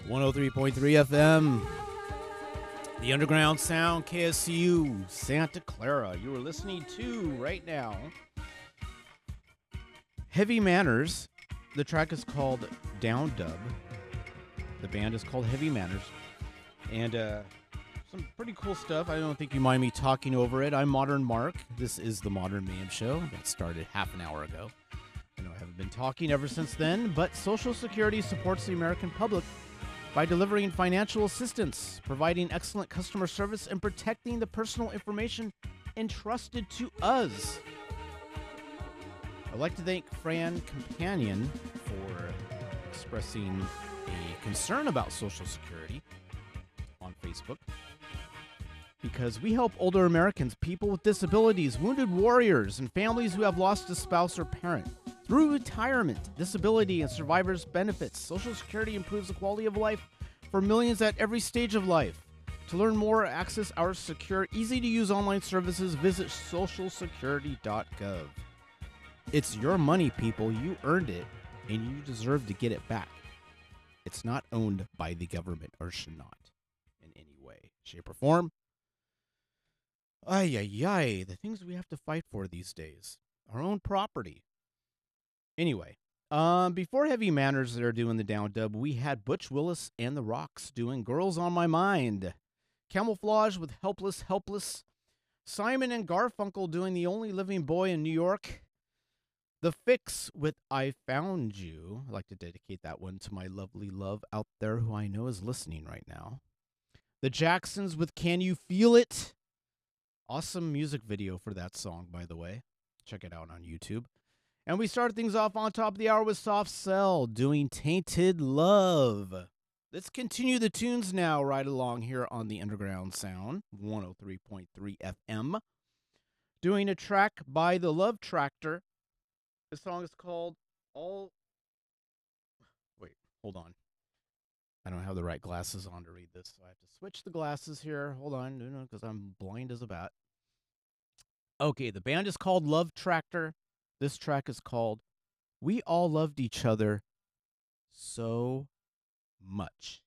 103.3 FM, the Underground Sound, KSCU, Santa Clara. You are listening to right now Heavy Manners. The track is called Down Dub. The band is called Heavy Manners. And some pretty cool stuff. I don't think you mind me talking over it. I'm Modern Mark. This is the Modern Mayhem Show that started half an hour ago. I know I haven't been talking ever since then, but Social Security supports the American public by delivering financial assistance, providing excellent customer service, and protecting the personal information entrusted to us. I'd like to thank Fran Companion for expressing a concern about Social Security on Facebook, because we help older Americans, people with disabilities, wounded warriors, and families who have lost a spouse or parent. Through retirement, disability, and survivors' benefits, Social Security improves the quality of life for millions at every stage of life. To learn more, access our secure, easy-to-use online services, visit socialsecurity.gov. It's your money, people. You earned it, and you deserve to get it back. It's not owned by the government, or should not, in any way, shape, or form. Ay, ay, ay, the things we have to fight for these days. Our own property. Anyway, before Heavy Manners they're doing the down dub, we had Butch Willis and the Rocks doing Girls on My Mind. Camouflage with Helpless, Helpless. Simon and Garfunkel doing The Only Living Boy in New York. The Fix with I Found You. I'd like to dedicate that one to my lovely love out there who I know is listening right now. The Jacksons with Can You Feel It? Awesome music video for that song, by the way. Check it out on YouTube. And we start things off on top of the hour with Soft Cell doing Tainted Love. Let's continue the tunes now right along here on the Underground Sound, 103.3 FM. Doing a track by the Love Tractor. The song is called All... Wait, hold on. I don't have the right glasses on to read this, so I have to switch the glasses here. Hold on, because I'm blind as a bat. Okay, the band is called Love Tractor. This track is called We All Loved Each Other So Much.